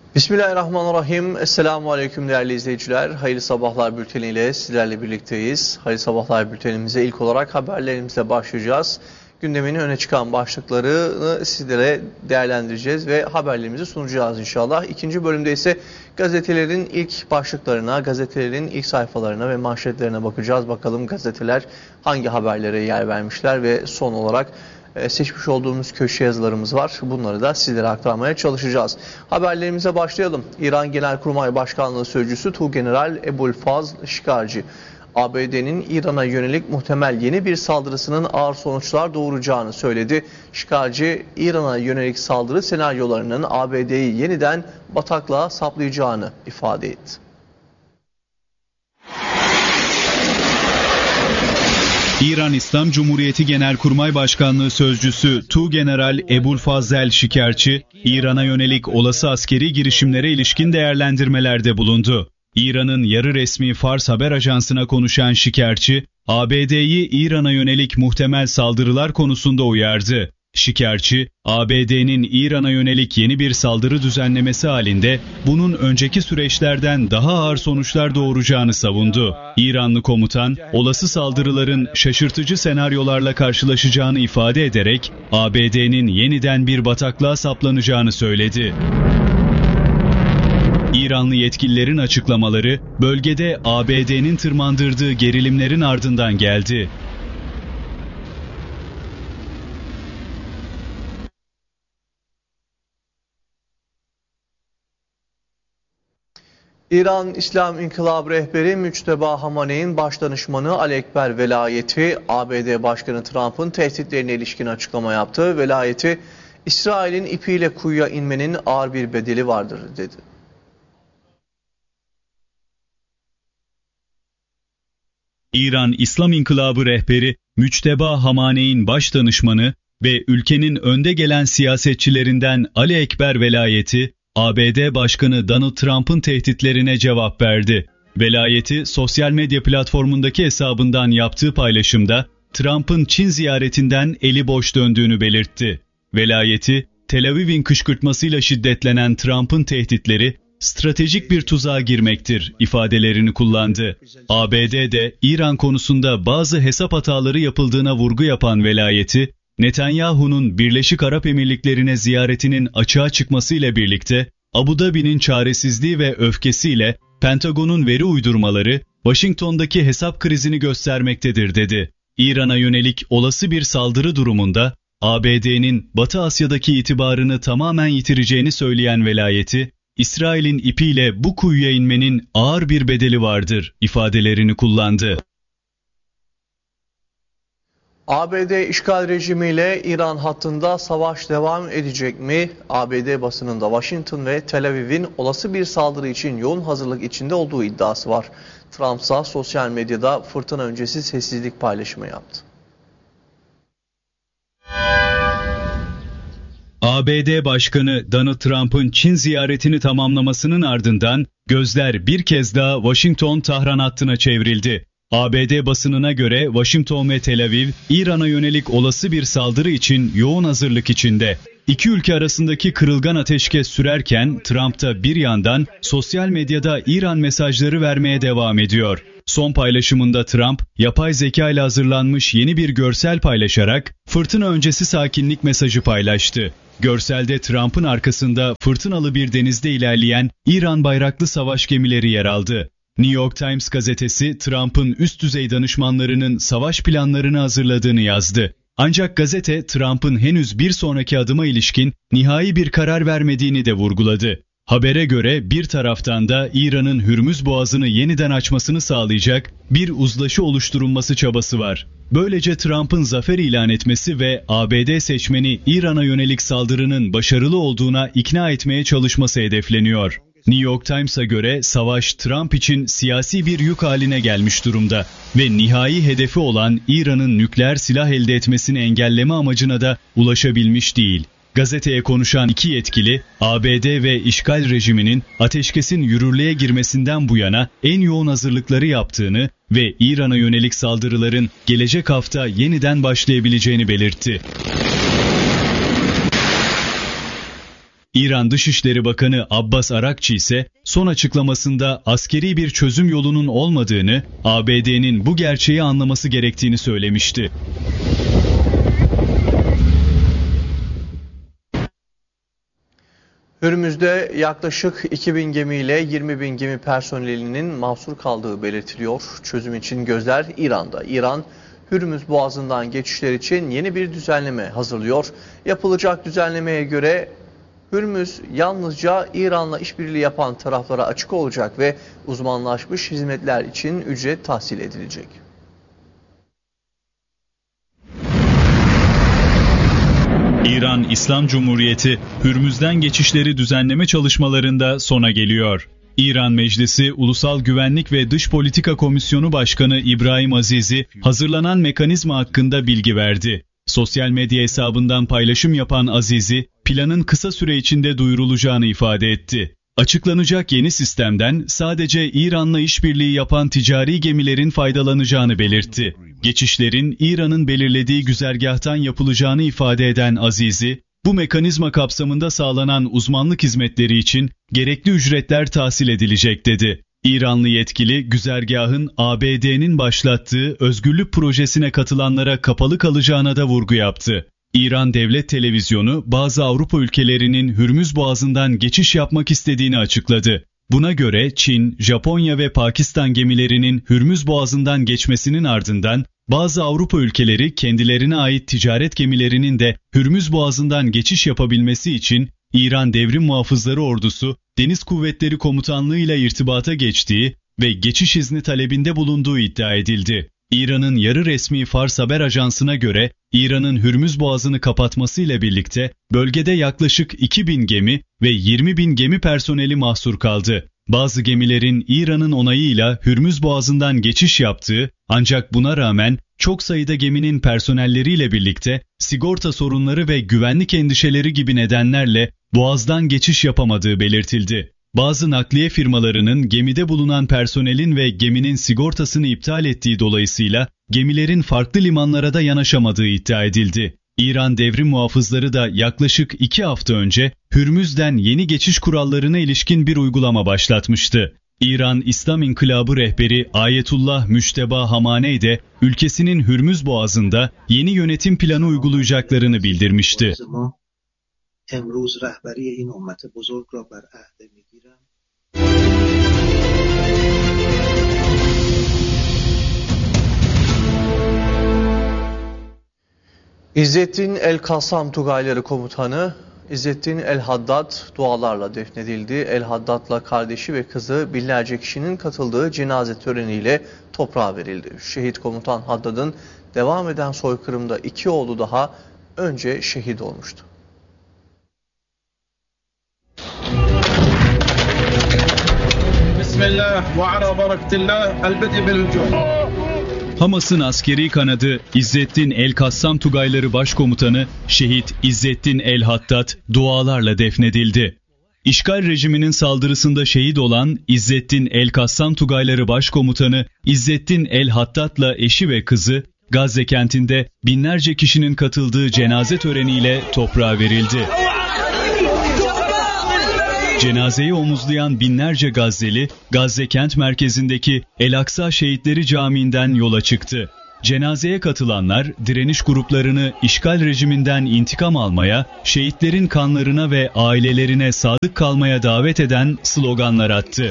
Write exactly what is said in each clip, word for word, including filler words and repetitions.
Bismillahirrahmanirrahim. Esselamu Aleyküm değerli izleyiciler. Hayırlı sabahlar bülteniyle sizlerle birlikteyiz. Hayırlı sabahlar bültenimize ilk olarak haberlerimizle başlayacağız. Gündemin öne çıkan başlıklarını sizlere değerlendireceğiz ve haberlerimizi sunacağız inşallah. İkinci bölümde ise gazetelerin ilk başlıklarına, gazetelerin ilk sayfalarına ve manşetlerine bakacağız. Bakalım gazeteler hangi haberlere yer vermişler ve son olarak seçmiş olduğumuz köşe yazılarımız var. Bunları da sizlere aktarmaya çalışacağız. Haberlerimize başlayalım. İran Genelkurmay Başkanlığı Sözcüsü Tuğgeneral Ebu'l-Fazl Şikarci, A B D'nin İran'a yönelik muhtemel yeni bir saldırısının ağır sonuçlar doğuracağını söyledi. Şikarci, İran'a yönelik saldırı senaryolarının A B D'yi yeniden bataklığa saplayacağını ifade etti. İran İslam Cumhuriyeti Genelkurmay Başkanlığı Sözcüsü Tuğgeneral Ebu'l-Fazl Şikarci, İran'a yönelik olası askeri girişimlere ilişkin değerlendirmelerde bulundu. İran'ın yarı resmi Fars haber ajansına konuşan Şikarci, A B D'yi İran'a yönelik muhtemel saldırılar konusunda uyardı. Şikarci, A B D'nin İran'a yönelik yeni bir saldırı düzenlemesi halinde bunun önceki süreçlerden daha ağır sonuçlar doğuracağını savundu. İranlı komutan, olası saldırıların şaşırtıcı senaryolarla karşılaşacağını ifade ederek A B D'nin yeniden bir bataklığa saplanacağını söyledi. İranlı yetkililerin açıklamaları bölgede A B D'nin tırmandırdığı gerilimlerin ardından geldi. İran İslam İnkılabı rehberi Müçteba Hamaney'in başdanışmanı Ali Ekber velayeti A B D Başkanı Trump'ın tehditlerine ilişkin açıklama yaptı. Velayeti, İsrail'in ipiyle kuyuya inmenin ağır bir bedeli vardır dedi. İran İslam İnkılabı rehberi Müçteba Hamaney'in başdanışmanı ve ülkenin önde gelen siyasetçilerinden Ali Ekber velayeti, A B D Başkanı Donald Trump'ın tehditlerine cevap verdi. Velayeti, sosyal medya platformundaki hesabından yaptığı paylaşımda Trump'ın Çin ziyaretinden eli boş döndüğünü belirtti. Velayeti, Tel Aviv'in kışkırtmasıyla şiddetlenen Trump'ın tehditleri stratejik bir tuzağa girmektir ifadelerini kullandı. A B D'de İran konusunda bazı hesap hataları yapıldığına vurgu yapan velayeti, Netanyahu'nun Birleşik Arap Emirlikleri'ne ziyaretinin açığa çıkmasıyla birlikte Abu Dhabi'nin çaresizliği ve öfkesiyle Pentagon'un veri uydurmaları Washington'daki hesap krizini göstermektedir dedi. İran'a yönelik olası bir saldırı durumunda A B D'nin Batı Asya'daki itibarını tamamen yitireceğini söyleyen velayeti, İsrail'in ipiyle bu kuyuya inmenin ağır bir bedeli vardır ifadelerini kullandı. A B D işgal rejimiyle İran hattında savaş devam edecek mi? A B D basınında Washington ve Tel Aviv'in olası bir saldırı için yoğun hazırlık içinde olduğu iddiası var. Trump ise sosyal medyada fırtına öncesi sessizlik paylaşımı yaptı. A B D Başkanı Donald Trump'ın Çin ziyaretini tamamlamasının ardından gözler bir kez daha Washington-Tahran hattına çevrildi. A B D basınına göre Washington ve Tel Aviv, İran'a yönelik olası bir saldırı için yoğun hazırlık içinde. İki ülke arasındaki kırılgan ateşkes sürerken Trump da bir yandan sosyal medyada İran mesajları vermeye devam ediyor. Son paylaşımında Trump, yapay zeka ile hazırlanmış yeni bir görsel paylaşarak fırtına öncesi sakinlik mesajı paylaştı. Görselde Trump'ın arkasında fırtınalı bir denizde ilerleyen İran bayraklı savaş gemileri yer aldı. New York Times gazetesi Trump'ın üst düzey danışmanlarının savaş planlarını hazırladığını yazdı. Ancak gazete Trump'ın henüz bir sonraki adıma ilişkin nihai bir karar vermediğini de vurguladı. Habere göre bir taraftan da İran'ın Hürmüz Boğazı'nı yeniden açmasını sağlayacak bir uzlaşı oluşturulması çabası var. Böylece Trump'ın zafer ilan etmesi ve A B D seçmeni İran'a yönelik saldırının başarılı olduğuna ikna etmeye çalışması hedefleniyor. New York Times'a göre savaş Trump için siyasi bir yük haline gelmiş durumda ve nihai hedefi olan İran'ın nükleer silah elde etmesini engelleme amacına da ulaşabilmiş değil. Gazeteye konuşan iki yetkili, A B D ve işgal rejiminin ateşkesin yürürlüğe girmesinden bu yana en yoğun hazırlıkları yaptığını ve İran'a yönelik saldırıların gelecek hafta yeniden başlayabileceğini belirtti. İran Dışişleri Bakanı Abbas Arakçi ise son açıklamasında askeri bir çözüm yolunun olmadığını, A B D'nin bu gerçeği anlaması gerektiğini söylemişti. Hürmüz'de yaklaşık iki bin gemiyle yirmi bin gemi personelinin mahsur kaldığı belirtiliyor. Çözüm için gözler İran'da. İran, Hürmüz Boğazı'ndan geçişler için yeni bir düzenleme hazırlıyor. Yapılacak düzenlemeye göre Hürmüz yalnızca İran'la işbirliği yapan taraflara açık olacak ve uzmanlaşmış hizmetler için ücret tahsil edilecek. İran İslam Cumhuriyeti, Hürmüz'den geçişleri düzenleme çalışmalarında sona geliyor. İran Meclisi Ulusal Güvenlik ve Dış Politika Komisyonu Başkanı İbrahim Azizi, hazırlanan mekanizma hakkında bilgi verdi. Sosyal medya hesabından paylaşım yapan Azizi, planın kısa süre içinde duyurulacağını ifade etti. Açıklanacak yeni sistemden sadece İran'la işbirliği yapan ticari gemilerin faydalanacağını belirtti. Geçişlerin İran'ın belirlediği güzergahtan yapılacağını ifade eden Azizi, bu mekanizma kapsamında sağlanan uzmanlık hizmetleri için gerekli ücretler tahsil edilecek dedi. İranlı yetkili güzergahın A B D'nin başlattığı özgürlük projesine katılanlara kapalı kalacağına da vurgu yaptı. İran Devlet Televizyonu bazı Avrupa ülkelerinin Hürmüz Boğazı'ndan geçiş yapmak istediğini açıkladı. Buna göre Çin, Japonya ve Pakistan gemilerinin Hürmüz Boğazı'ndan geçmesinin ardından bazı Avrupa ülkeleri kendilerine ait ticaret gemilerinin de Hürmüz Boğazı'ndan geçiş yapabilmesi için İran Devrim Muhafızları Ordusu Deniz Kuvvetleri Komutanlığı ile irtibata geçtiği ve geçiş izni talebinde bulunduğu iddia edildi. İran'ın yarı resmi Fars Haber Ajansı'na göre İran'ın Hürmüz Boğazı'nı kapatmasıyla birlikte bölgede yaklaşık iki bin gemi ve yirmi bin gemi personeli mahsur kaldı. Bazı gemilerin İran'ın onayıyla Hürmüz Boğazı'ndan geçiş yaptığı, ancak buna rağmen çok sayıda geminin personelleriyle birlikte sigorta sorunları ve güvenlik endişeleri gibi nedenlerle Boğaz'dan geçiş yapamadığı belirtildi. Bazı nakliye firmalarının gemide bulunan personelin ve geminin sigortasını iptal ettiği dolayısıyla gemilerin farklı limanlara da yanaşamadığı iddia edildi. İran Devrim Muhafızları da yaklaşık iki hafta önce Hürmüz'den yeni geçiş kurallarına ilişkin bir uygulama başlatmıştı. İran İslam İnkılabı rehberi Ayetullah Müşteba Hamaney de ülkesinin Hürmüz Boğazı'nda yeni yönetim planı uygulayacaklarını bildirmişti. امروز رهبری این امت بزرگ را بر عهده میگیرم. İzzettin El-Kassam Tugayları Komutanı İzzettin El-Haddad dualarla defnedildi. El-Haddad'la kardeşi ve kızı binlerce kişinin katıldığı cenaze töreniyle toprağa verildi. Şehit komutan Haddad'ın devam eden soykırımda iki oğlu daha önce şehit olmuştu. Hamas'ın askeri kanadı İzzettin El-Kassam Tugayları Başkomutanı Şehit İzzettin El-Haddad dualarla defnedildi. İşgal rejiminin saldırısında şehit olan İzzettin El-Kassam Tugayları Başkomutanı İzzettin El-Haddad'la eşi ve kızı Gazze kentinde binlerce kişinin katıldığı cenaze töreniyle toprağa verildi. Cenazeyi omuzlayan binlerce Gazze'li, Gazze kent merkezindeki El-Aksa Şehitleri Camii'nden yola çıktı. Cenazeye katılanlar, direniş gruplarını işgal rejiminden intikam almaya, şehitlerin kanlarına ve ailelerine sadık kalmaya davet eden sloganlar attı.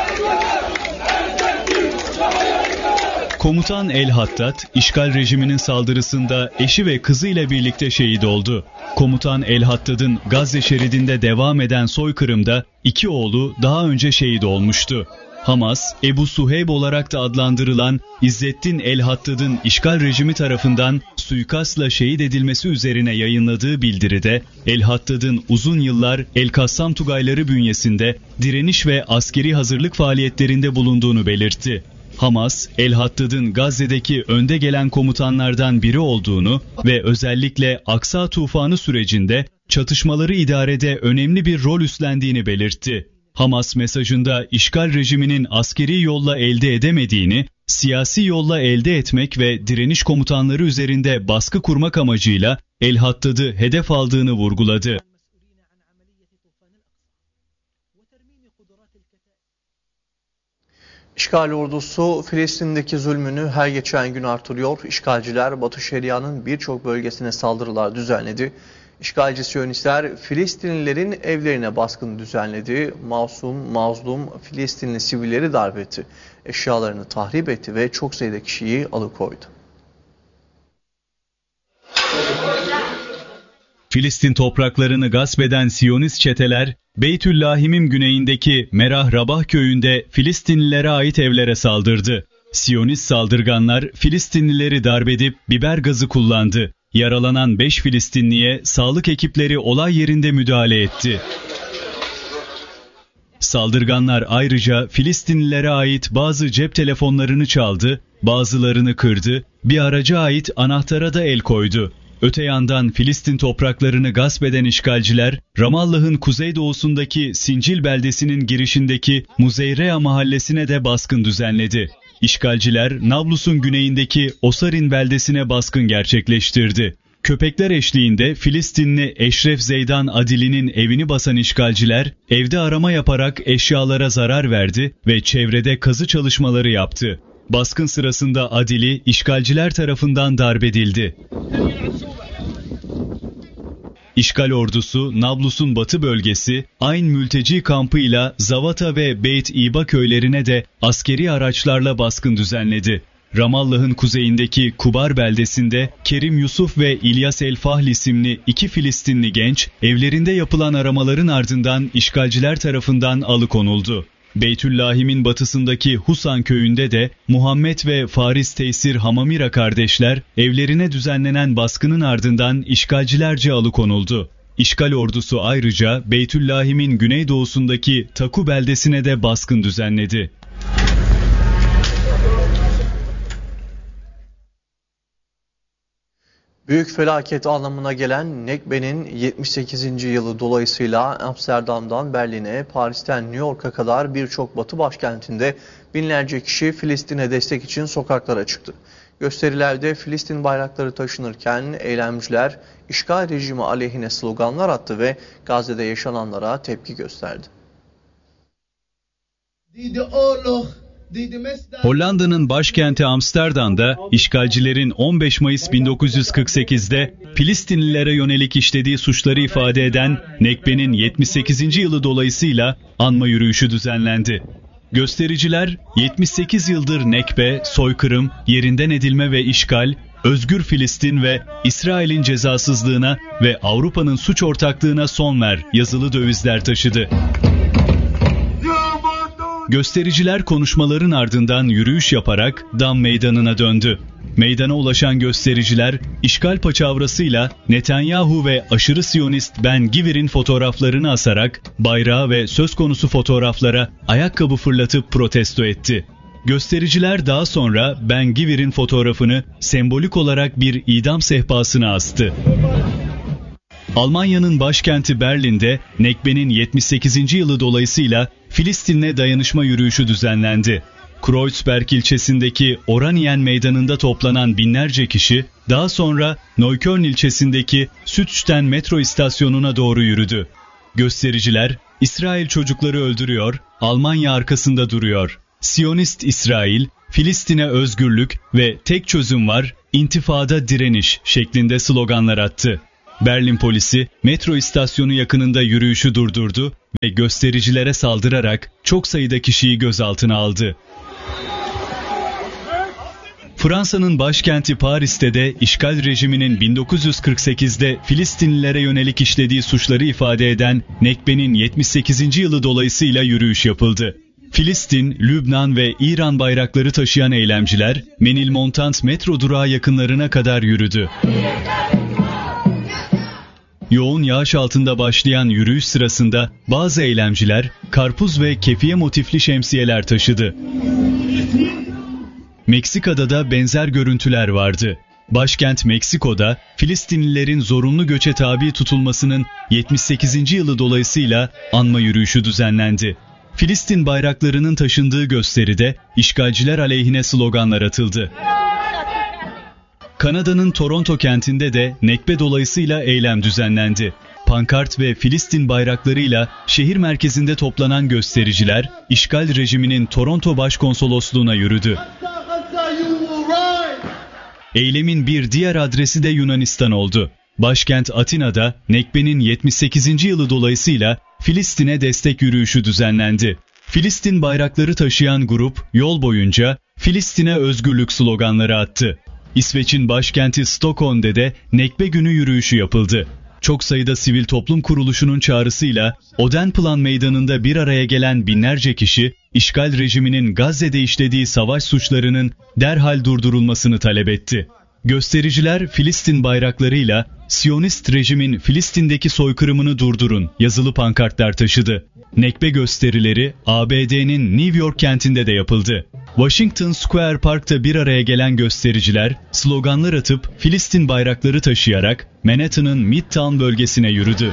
Komutan El-Haddad, işgal rejiminin saldırısında eşi ve kızıyla birlikte şehit oldu. Komutan El-Haddad'ın Gazze şeridinde devam eden soykırımda iki oğlu daha önce şehit olmuştu. Hamas, Ebu Suheyb olarak da adlandırılan İzzettin El-Haddad'ın işgal rejimi tarafından suikastla şehit edilmesi üzerine yayınladığı bildiride, El-Haddad'ın uzun yıllar El-Kassam Tugayları bünyesinde direniş ve askeri hazırlık faaliyetlerinde bulunduğunu belirtti. Hamas, El-Haddad'ın Gazze'deki önde gelen komutanlardan biri olduğunu ve özellikle Aksa Tufanı sürecinde çatışmaları idarede önemli bir rol üstlendiğini belirtti. Hamas mesajında işgal rejiminin askeri yolla elde edemediğini, siyasi yolla elde etmek ve direniş komutanları üzerinde baskı kurmak amacıyla El-Haddad'ı hedef aldığını vurguladı. İşgal ordusu Filistin'deki zulmünü her geçen gün artırıyor. İşgalciler Batı Şeria'nın birçok bölgesine saldırılar düzenledi. İşgalci Siyonistler Filistinlilerin evlerine baskın düzenledi. Masum, mazlum Filistinli sivilleri darp etti. Eşyalarını tahrip etti ve çok sayıda kişiyi alıkoydu. Filistin topraklarını gasp eden Siyonist çeteler, Beytüllahim'in güneyindeki Merah Rabah köyünde Filistinlilere ait evlere saldırdı. Siyonist saldırganlar Filistinlileri darbedip biber gazı kullandı. Yaralanan beş Filistinliye sağlık ekipleri olay yerinde müdahale etti. Saldırganlar ayrıca Filistinlilere ait bazı cep telefonlarını çaldı, bazılarını kırdı, bir araca ait anahtara da el koydu. Öte yandan Filistin topraklarını gasp eden işgalciler, Ramallah'ın kuzeydoğusundaki Sincil beldesinin girişindeki Muzeyrea mahallesine de baskın düzenledi. İşgalciler, Nablus'un güneyindeki Osarin beldesine baskın gerçekleştirdi. Köpekler eşliğinde Filistinli Eşref Zeydan Adili'nin evini basan işgalciler, evde arama yaparak eşyalara zarar verdi ve çevrede kazı çalışmaları yaptı. Baskın sırasında Adili, işgalciler tarafından darbedildi. İşgal ordusu, Nablus'un batı bölgesi, Ayn mülteci kampıyla Zavata ve Beyt İba köylerine de askeri araçlarla baskın düzenledi. Ramallah'ın kuzeyindeki Kubar beldesinde Kerim Yusuf ve İlyas El Fahl isimli iki Filistinli genç, evlerinde yapılan aramaların ardından işgalciler tarafından alıkonuldu. Beytüllahim'in batısındaki Husan köyünde de Muhammed ve Faris Teysir Hamamira kardeşler evlerine düzenlenen baskının ardından işgalcilerce alıkonuldu. İşgal ordusu ayrıca Beytüllahim'in güneydoğusundaki Taku beldesine de baskın düzenledi. Büyük felaket anlamına gelen Nekbe'nin yetmiş sekizinci yılı dolayısıyla Amsterdam'dan Berlin'e, Paris'ten New York'a kadar birçok Batı başkentinde binlerce kişi Filistin'e destek için sokaklara çıktı. Gösterilerde Filistin bayrakları taşınırken eylemciler işgal rejimi aleyhine sloganlar attı ve Gazze'de yaşananlara tepki gösterdi. Hollanda'nın başkenti Amsterdam'da işgalcilerin on beş Mayıs bin dokuz yüz kırk sekiz'de Filistinlilere yönelik işlediği suçları ifade eden Nekbe'nin yetmiş sekizinci yılı dolayısıyla anma yürüyüşü düzenlendi. Göstericiler yetmiş sekiz yıldır Nekbe, soykırım, yerinden edilme ve işgal, özgür Filistin ve İsrail'in cezasızlığına ve Avrupa'nın suç ortaklığına son ver yazılı dövizler taşıdı. Göstericiler konuşmaların ardından yürüyüş yaparak Dam Meydanı'na döndü. Meydana ulaşan göstericiler işgal paçavrasıyla Netanyahu ve aşırı Siyonist Ben Gvir'in fotoğraflarını asarak bayrağı ve söz konusu fotoğraflara ayakkabı fırlatıp protesto etti. Göstericiler daha sonra Ben Gvir'in fotoğrafını sembolik olarak bir idam sehpasına astı. Almanya'nın başkenti Berlin'de Nekbe'nin yetmiş sekizinci yılı dolayısıyla Filistin'le dayanışma yürüyüşü düzenlendi. Kreuzberg ilçesindeki Oraniyen Meydanı'nda toplanan binlerce kişi daha sonra Neukölln ilçesindeki Südsten metro istasyonuna doğru yürüdü. Göstericiler, İsrail çocukları öldürüyor, Almanya arkasında duruyor. Siyonist İsrail, Filistin'e özgürlük ve tek çözüm var, intifada direniş şeklinde sloganlar attı. Berlin polisi metro istasyonu yakınında yürüyüşü durdurdu ve göstericilere saldırarak çok sayıda kişiyi gözaltına aldı. Fransa'nın başkenti Paris'te de işgal rejiminin bin dokuz yüz kırk sekiz'de Filistinlilere yönelik işlediği suçları ifade eden Nekbe'nin yetmiş sekizinci yılı dolayısıyla yürüyüş yapıldı. Filistin, Lübnan ve İran bayrakları taşıyan eylemciler Menilmontant metro durağı yakınlarına kadar yürüdü. Yoğun yağış altında başlayan yürüyüş sırasında bazı eylemciler karpuz ve kefiye motifli şemsiyeler taşıdı. Meksika'da da benzer görüntüler vardı. Başkent Meksiko'da Filistinlilerin zorunlu göçe tabi tutulmasının yetmiş sekizinci yılı dolayısıyla anma yürüyüşü düzenlendi. Filistin bayraklarının taşındığı gösteride işgalciler aleyhine sloganlar atıldı. Kanada'nın Toronto kentinde de Nekbe dolayısıyla eylem düzenlendi. pankart ve Filistin bayraklarıyla şehir merkezinde toplanan göstericiler, işgal rejiminin Toronto Başkonsolosluğu'na yürüdü. Eylemin bir diğer adresi de Yunanistan oldu. Başkent Atina'da Nekbe'nin yetmiş sekizinci yılı dolayısıyla Filistin'e destek yürüyüşü düzenlendi. Filistin bayrakları taşıyan grup yol boyunca Filistin'e özgürlük sloganları attı. İsveç'in başkenti Stockholm'de de Nekbe günü yürüyüşü yapıldı. Çok sayıda sivil toplum kuruluşunun çağrısıyla Odenplan Meydanı'nda bir araya gelen binlerce kişi, işgal rejiminin Gazze'de işlediği savaş suçlarının derhal durdurulmasını talep etti. Göstericiler Filistin bayraklarıyla Siyonist rejimin Filistin'deki soykırımını durdurun yazılı pankartlar taşıdı. Nekbe gösterileri A B D'nin New York kentinde de yapıldı. Washington Square Park'ta bir araya gelen göstericiler sloganlar atıp Filistin bayrakları taşıyarak Manhattan'ın Midtown bölgesine yürüdü.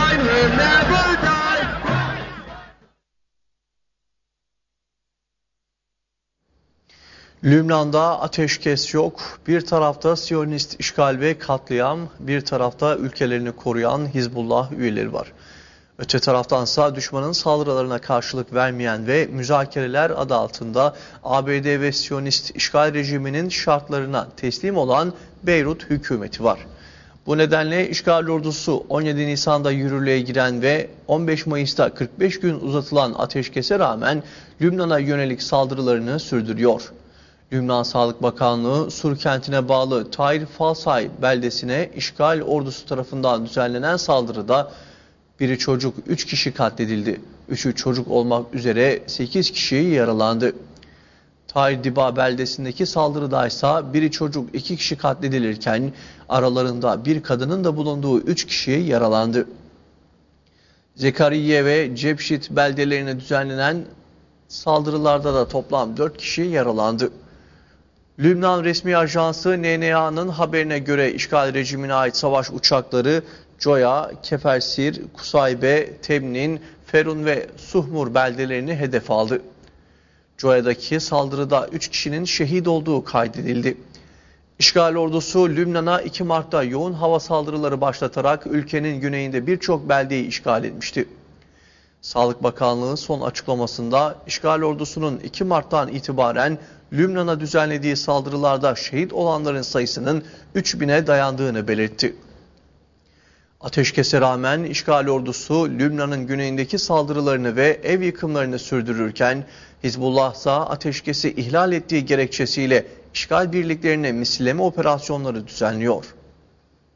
Lübnan'da ateşkes yok. Bir tarafta Siyonist işgal ve katliam, bir tarafta ülkelerini koruyan Hizbullah üyeleri var. Öte taraftansa düşmanın saldırılarına karşılık vermeyen ve müzakereler adı altında A B D ve Siyonist işgal rejiminin şartlarına teslim olan Beyrut hükümeti var. Bu nedenle işgal ordusu on yedi Nisan'da yürürlüğe giren ve on beş Mayıs'ta kırk beş gün uzatılan ateşkese rağmen Lübnan'a yönelik saldırılarını sürdürüyor. Lübnan Sağlık Bakanlığı Sur kentine bağlı Tair Falsay beldesine işgal ordusu tarafından düzenlenen saldırıda biri çocuk, üç kişi katledildi. Üçü çocuk olmak üzere sekiz kişi yaralandı. Tair Diba beldesindeki saldırıda ise biri çocuk, iki kişi katledilirken aralarında bir kadının da bulunduğu üç kişi yaralandı. Zekariye ve Cebşit beldelerine düzenlenen saldırılarda da toplam dört kişi yaralandı. Lübnan resmi ajansı N N A'nın haberine göre işgal rejimine ait savaş uçakları Coya, Kefersir, Kusaybe, Temnin, Ferun ve Suhmur beldelerini hedef aldı. Coya'daki saldırıda üç kişinin şehit olduğu kaydedildi. İşgal ordusu Lübnan'a iki Mart'ta yoğun hava saldırıları başlatarak ülkenin güneyinde birçok beldeyi işgal etmişti. Sağlık Bakanlığı son açıklamasında işgal ordusunun iki Mart'tan itibaren Lübnan'a düzenlediği saldırılarda şehit olanların sayısının üç bine dayandığını belirtti. Ateşkese rağmen işgal ordusu Lübnan'ın güneyindeki saldırılarını ve ev yıkımlarını sürdürürken Hizbullah ise ateşkesi ihlal ettiği gerekçesiyle işgal birliklerine misilleme operasyonları düzenliyor.